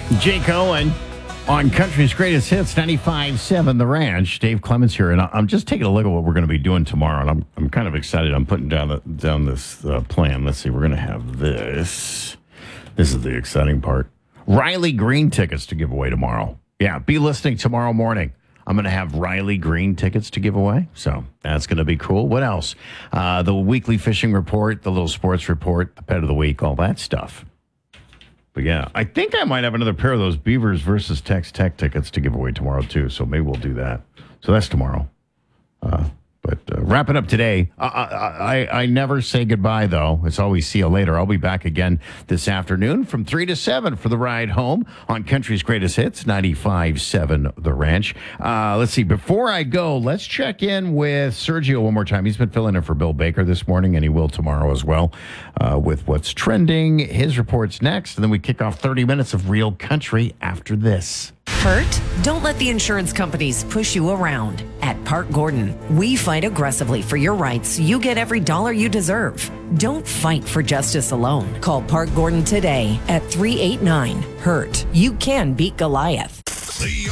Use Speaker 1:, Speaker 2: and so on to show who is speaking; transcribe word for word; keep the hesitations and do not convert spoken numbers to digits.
Speaker 1: Jake Owen on Country's Greatest Hits, ninety-five point seven The Ranch. Dave Clemens here, and I'm just taking a look at what we're going to be doing tomorrow, and I'm I'm kind of excited. I'm putting down the, down this uh, plan. Let's see, we're going to have this. This is the exciting part. Riley Green tickets to give away tomorrow. Yeah, be listening tomorrow morning. I'm going to have Riley Green tickets to give away, so that's going to be cool. What else? Uh, the weekly fishing report, the little sports report, the pet of the week, all that stuff. But yeah, I think I might have another pair of those Beavers versus Tex Tech tickets to give away tomorrow, too, so maybe we'll do that. So that's tomorrow. Uh, but uh, wrapping up today, I, I, I never say goodbye, though. It's always see you later. I'll be back again this afternoon from three to seven for the ride home on Country's Greatest Hits, ninety-five point seven The Ranch. Uh, let's see. Before I go, let's check in with Sergio one more time. He's been filling in for Bill Baker this morning, and he will tomorrow as well uh, with what's trending. His report's next, and then we kick off thirty minutes of real country after this.
Speaker 2: Hurt? Don't let the insurance companies push you around. At Park Gordon, we fight aggressively for your rights so you get every dollar you deserve. Don't fight for justice alone. Call Park Gordon today at three eight nine, HURT. You can beat Goliath.